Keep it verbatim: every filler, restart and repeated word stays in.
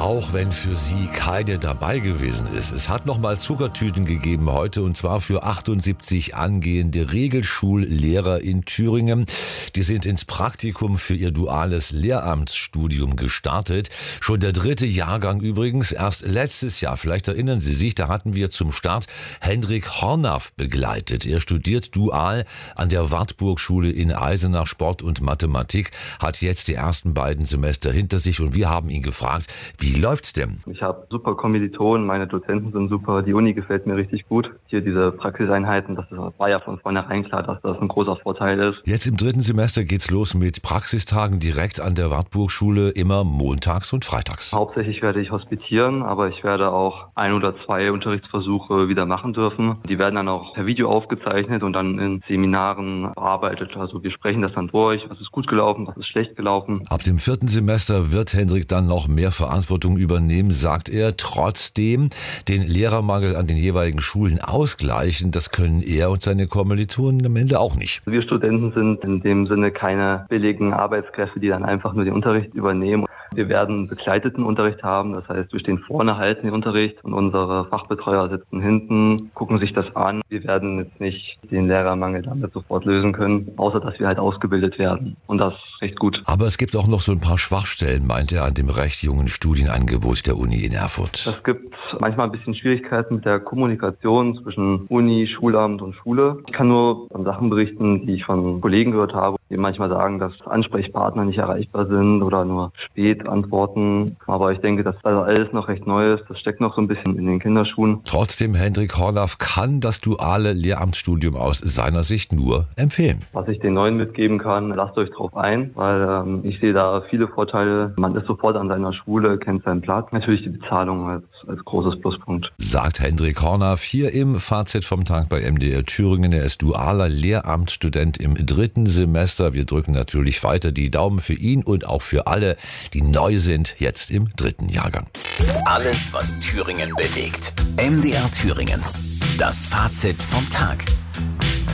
Auch wenn für Sie keine dabei gewesen ist. Es hat nochmal Zuckertüten gegeben heute, und zwar für achtundsiebzig angehende Regelschullehrer in Thüringen. Die sind ins Praktikum für ihr duales Lehramtsstudium gestartet. Schon der dritte Jahrgang übrigens, erst letztes Jahr, vielleicht erinnern Sie sich, da hatten wir zum Start Hendrik Hornaff begleitet. Er studiert dual an der Wartburg-Schule in Eisenach Sport und Mathematik, hat jetzt die ersten beiden Semester hinter sich, und wir haben ihn gefragt, wie läuft's denn? Ich habe super Kommilitonen, meine Dozenten sind super, die Uni gefällt mir richtig gut. Hier diese Praxiseinheiten, das war ja von vornherein klar, dass das ein großer Vorteil ist. Jetzt im dritten Semester geht's los mit Praxistagen direkt an der Wartburg-Schule, immer montags und freitags. Hauptsächlich werde ich hospitieren, aber ich werde auch ein oder zwei Unterrichtsversuche wieder machen dürfen. Die werden dann auch per Video aufgezeichnet und dann in Seminaren bearbeitet. Also wir sprechen das dann durch, was ist gut gelaufen, was ist schlecht gelaufen. Ab dem vierten Semester wird Hendrik dann noch mehr Verantwortung übernehmen, sagt er. Trotzdem den Lehrermangel an den jeweiligen Schulen ausgleichen, das können er und seine Kommilitonen am Ende auch nicht. Wir Studenten sind in dem Sinne keine billigen Arbeitskräfte, die dann einfach nur den Unterricht übernehmen. Wir werden begleiteten Unterricht haben, das heißt, wir stehen vorne, halten den Unterricht und unsere Fachbetreuer sitzen hinten, gucken sich das an. Wir werden jetzt nicht den Lehrermangel damit sofort lösen können, außer dass wir halt ausgebildet werden, und das recht gut. Aber es gibt auch noch so ein paar Schwachstellen, meint er, an dem recht jungen Studienangebot der Uni in Erfurt. Es gibt manchmal ein bisschen Schwierigkeiten mit der Kommunikation zwischen Uni, Schulamt und Schule. Ich kann nur von Sachen berichten, die ich von Kollegen gehört habe, die manchmal sagen, dass Ansprechpartner nicht erreichbar sind oder nur spät antworten. Aber ich denke, dass das alles noch recht neu ist. Das steckt noch so ein bisschen in den Kinderschuhen. Trotzdem, Hendrik Hornaff kann das duale Lehramtsstudium aus seiner Sicht nur empfehlen. Was ich den Neuen mitgeben kann, lasst euch drauf ein, weil ähm, ich sehe da viele Vorteile. Man ist sofort an seiner Schule, kennt seinen Platz. Natürlich die Bezahlung als, als großes Pluspunkt. Sagt Hendrik Hornaff hier im Fazit vom Tag bei M D R Thüringen. Er ist dualer Lehramtsstudent im dritten Semester. Wir drücken natürlich weiter die Daumen für ihn und auch für alle, die neu sind, jetzt im dritten Jahrgang. Alles, was Thüringen bewegt. M D R Thüringen. Das Fazit vom Tag.